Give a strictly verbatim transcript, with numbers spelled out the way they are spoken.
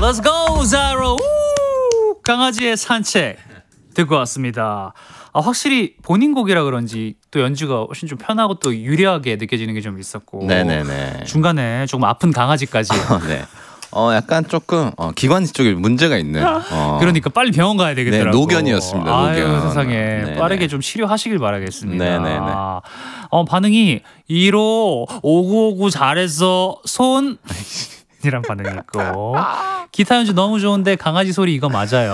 Let's go, Zaro. 우! 강아지의 산책 듣고 왔습니다. 아, 확실히 본인 곡이라 그런지 또 연주가 훨씬 좀 편하고 또 유려하게 느껴지는 게 좀 있었고. 네네네. 중간에 조금 아픈 강아지까지. 네. 어 약간 조금 어, 기관지 쪽에 문제가 있는. 어. 그러니까 빨리 병원 가야 되겠더라고. 네, 노견이었습니다. 아유, 노견. 세상에 네네. 빠르게 좀 치료하시길 바라겠습니다. 네네네. 어, 반응이 일호 오구오구 잘했어 손 이란 반응이 있고 기타 연주 너무 좋은데 강아지 소리 이거 맞아요.